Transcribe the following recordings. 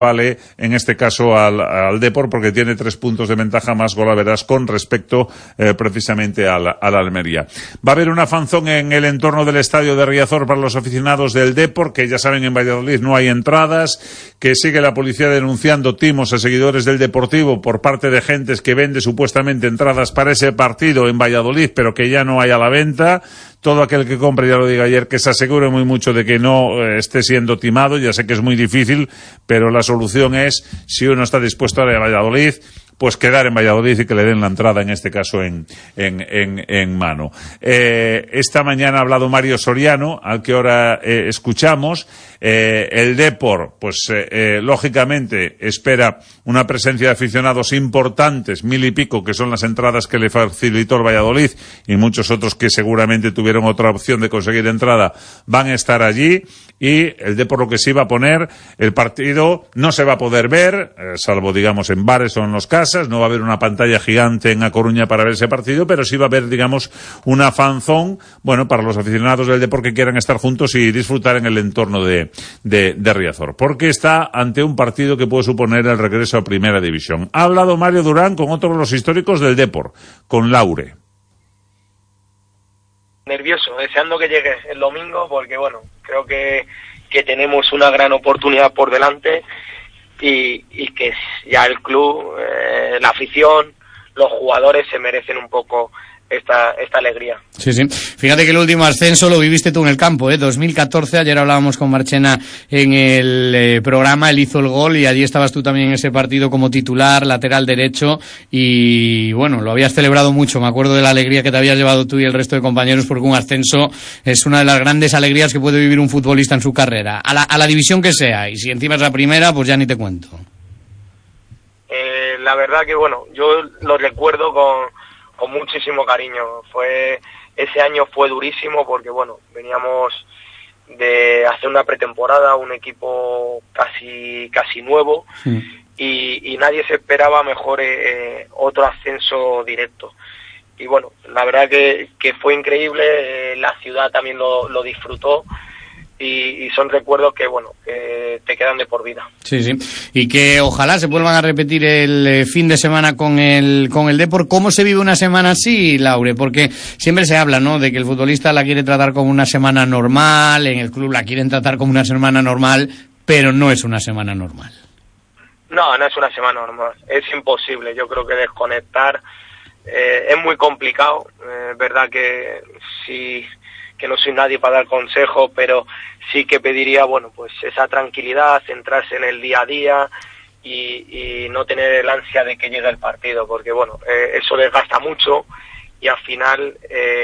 vale en este caso al Depor, porque tiene 3 puntos de ventaja más golaveras con respecto precisamente al Almería. Va a haber una fanzón en el entorno del estadio de Riazor para los aficionados del Depor, que ya saben, en Valladolid no hay entradas, que sigue la policía denunciando timos a seguidores del Deportivo por parte de gentes que vende supuestamente entradas para ese partido en Valladolid, pero que ya no hay a la venta. Todo aquel que compre, ya lo digo ayer, que se asegure muy mucho de que no esté siendo timado. Ya sé que es muy difícil, pero la solución es, si uno está dispuesto a ir a Valladolid, pues quedar en Valladolid y que le den la entrada, en este caso en mano. Esta mañana ha hablado Mario Soriano, al que ahora escuchamos. El Depor, pues lógicamente espera una presencia de aficionados importantes, 1.000 y pico, que son las entradas que le facilitó el Valladolid, y muchos otros que seguramente tuvieron otra opción de conseguir entrada van a estar allí. Y el Depor, lo que sí va a poner, el partido no se va a poder ver, salvo digamos en bares o en las casas, no va a haber una pantalla gigante en A Coruña para ver ese partido, pero sí va a haber, digamos, una fanzón, bueno, para los aficionados del Depor que quieran estar juntos y disfrutar en el entorno de Riazor, porque está ante un partido que puede suponer el regreso a Primera División. Ha hablado Mario Durán con otro de los históricos del Depor, con Laure. Nervioso, deseando que llegue el domingo, porque bueno, creo que tenemos una gran oportunidad por delante y que ya el club, la afición, los jugadores se merecen un poco esta alegría. Sí, sí. Fíjate que el último ascenso lo viviste tú en el campo, 2014, ayer hablábamos con Marchena en el programa, él hizo el gol y allí estabas tú también en ese partido como titular, lateral derecho, y bueno, lo habías celebrado mucho, me acuerdo de la alegría que te habías llevado tú y el resto de compañeros, porque un ascenso es una de las grandes alegrías que puede vivir un futbolista en su carrera, a la división que sea, y si encima es la primera, pues ya ni te cuento. La verdad que bueno, yo lo recuerdo con muchísimo cariño. Ese año fue durísimo porque bueno, veníamos de hacer una pretemporada, un equipo casi nuevo, y nadie se esperaba mejor otro ascenso directo. Y bueno, la verdad que fue increíble, la ciudad también lo disfrutó. Y son recuerdos que, bueno, que te quedan de por vida. Sí, sí. Y que ojalá se vuelvan a repetir el fin de semana con el Depor. ¿Cómo se vive una semana así, Laure? Porque siempre se habla, ¿no?, de que el futbolista la quiere tratar como una semana normal, en el club la quieren tratar como una semana normal, pero no es una semana normal. No es una semana normal. Es imposible. Yo creo que desconectar es muy complicado. Verdad que sí, que no soy nadie para dar consejo, pero sí que pediría, bueno, pues esa tranquilidad, centrarse en el día a día y no tener el ansia de que llegue el partido, porque bueno, eso desgasta mucho y al final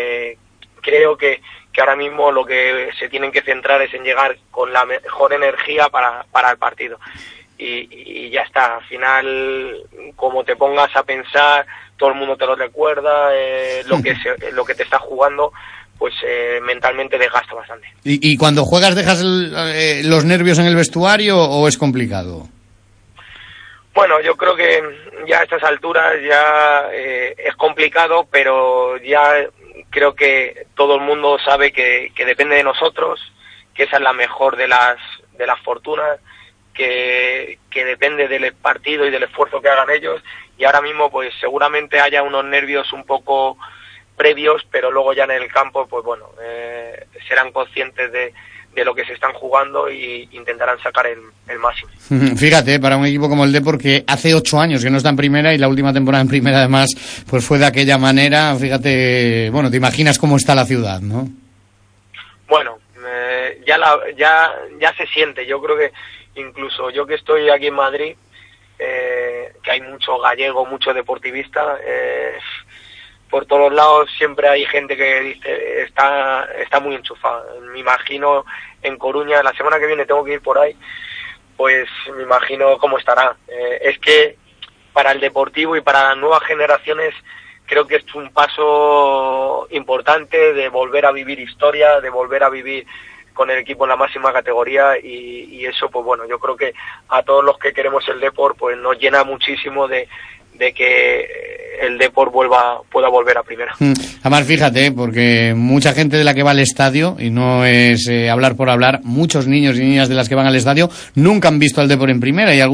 creo que ahora mismo lo que se tienen que centrar es en llegar con la mejor energía para el partido. Y ya está, al final, como te pongas a pensar, todo el mundo te lo recuerda, lo que te está jugando, pues mentalmente desgasta bastante. ¿Y cuando juegas dejas los nervios en el vestuario o es complicado? Bueno, yo creo que ya a estas alturas ya es complicado, pero ya creo que todo el mundo sabe que depende de nosotros, que esa es la mejor de las fortunas, que depende del partido y del esfuerzo que hagan ellos, y ahora mismo pues seguramente haya unos nervios un poco previos, pero luego ya en el campo, pues bueno, serán conscientes de lo que se están jugando y intentarán sacar el máximo. Fíjate, para un equipo como el Depor, que hace 8 años que no está en primera y la última temporada en primera además pues fue de aquella manera, fíjate, bueno, te imaginas cómo está la ciudad, ¿no? Bueno, ya se siente. Yo creo que incluso yo que estoy aquí en Madrid, que hay mucho gallego, mucho deportivista, por todos lados siempre hay gente que dice está muy enchufada. Me imagino en Coruña, la semana que viene tengo que ir por ahí, pues me imagino cómo estará. Es que para el Deportivo y para las nuevas generaciones creo que es un paso importante de volver a vivir historia, de volver a vivir con el equipo en la máxima categoría, y eso, pues bueno, yo creo que a todos los que queremos el Depor, pues nos llena muchísimo de que el Depor pueda volver a primera. Además, fíjate, porque mucha gente de la que va al estadio, y no es hablar por hablar, muchos niños y niñas de las que van al estadio nunca han visto al Depor en primera, y algunos